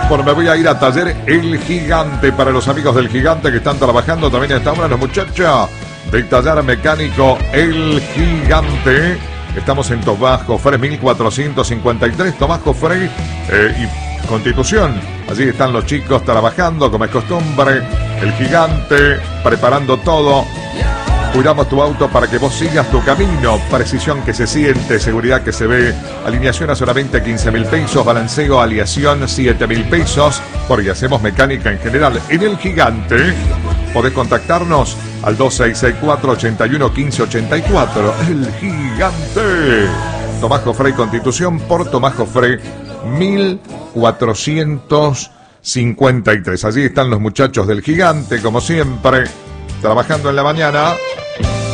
Bueno, me voy a ir a Taller El Gigante para los amigos del Gigante que están trabajando también a esta hora, los muchachos de Taller Mecánico El Gigante. Estamos en Tomás Jofré 1453, Tomás Jofré y Constitución. Allí están los chicos trabajando como es costumbre. El Gigante preparando todo. Cuidamos tu auto para que vos sigas tu camino. Precisión que se siente, seguridad que se ve. Alineación a solamente 15.000 pesos. Balanceo, aleación 7.000 pesos. Porque hacemos mecánica en general. En El Gigante podés contactarnos al 2664-811584. El Gigante. Tomás Jofré Constitución por Tomás Jofré 1453. Allí están los muchachos del Gigante, como siempre, trabajando en la mañana.